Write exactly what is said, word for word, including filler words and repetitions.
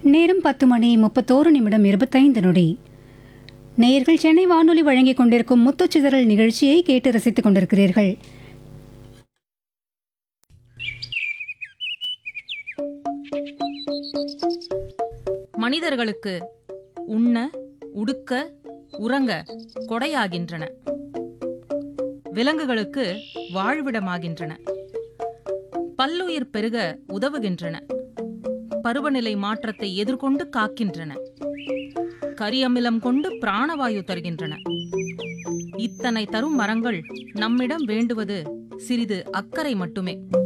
நேரம் பத்து மணி முப்பத்தோரு நிமிடம் இருபத்தைந்து நொடி. நேயர்கள் சென்னை வானொலி வழங்கிக் கொண்டிருக்கும் முத்துச்சிதறல் நிகழ்ச்சியை கேட்டு ரசித்துக் கொண்டிருக்கிறீர்கள். மனிதர்களுக்கு உண்ண, உடுக்க, உறங்க கொடையாகின்றன. விலங்குகளுக்கு வாழ்விடமாகின்றன. பல்லுயிர் பெருக உதவுகின்றன. பருவநிலை மாற்றத்தை எதிர்கொண்டு காக்கின்றன. கரியமிலம் கொண்டு பிராணவாயு தருகின்றன. இத்தனை தரும் மரங்கள் நம்மிடம் வேண்டுவது சிறிது அக்கறை மட்டுமே.